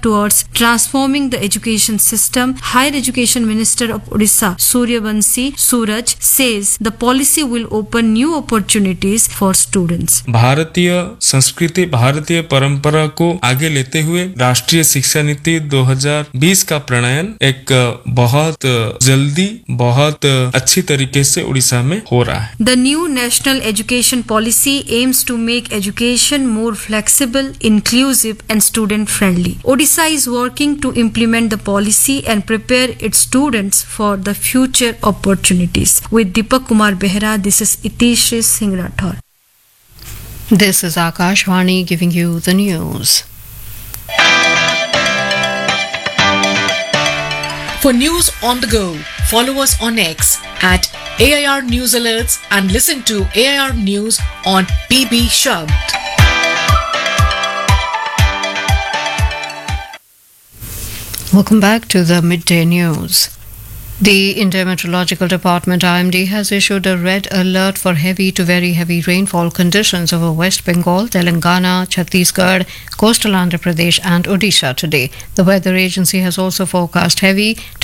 towards transforming the education system. Higher Education Minister of Odisha, Suryavanshi Suraj, says the policy will open new opportunities for students. भारतीय संस्कृति, भारतीय परंपरा को आगे लेते हुए राष्ट्रीय शिक्षा नीति 2020 का प्रणयन एक बहुत जल्दी, बहुत अच्छी तरीके से उड़ीसा में हो रहा है. The new national education policy aims to make education more flexible, inclusive and student friendly. Odisha is working to implement the policy and prepare its students for the future opportunities. With Deepak Kumar Behra, this is Itishri Singh Rathore. This is Akashvani giving you the news. For news on the go, follow us on X at AIR News Alerts and listen to AIR News on PB Shabd. Welcome back to the midday news. The Indian Meteorological Department IMD has issued a red alert for heavy to very heavy rainfall conditions over West Bengal, Telangana, Chhattisgarh, coastal Andhra Pradesh and Odisha today. The weather agency has also forecast heavy to